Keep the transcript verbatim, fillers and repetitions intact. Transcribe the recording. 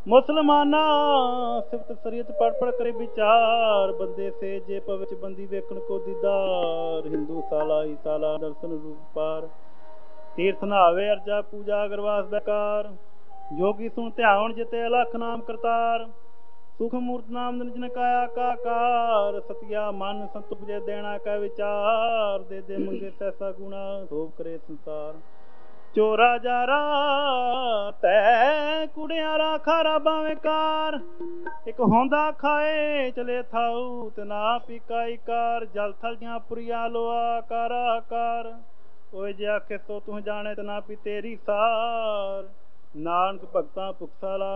मुसलमाना सिफत सरीयत पढ़ पढ़ करे विचार, बंदे से जे पविच बंदी वेखण को दीदार। हिंदू साला ही साला दर्शन रूप पार, तीर्थ नहावे अर्जा पूजा अगरवास बेकार। जोगी सुन ध्यान जिते अलख नाम करतार, सुख मूर्त नाम निजन काया काकार। सतिया मन संत उपजे देना कै विचार, दे दे मंगे सैसा गुणा सोभ करे संसार। चोरा जारा तै कुड़ियारा खारा बावें कार, एक होंदा खाए चले थाऊ ते ना पीकाई कार। जल थलियां पुरिया लोआ कारा कार, ओए जे आखे सो तुह जाने ते ना पी तेरी सार। नानक भगतां भुख साला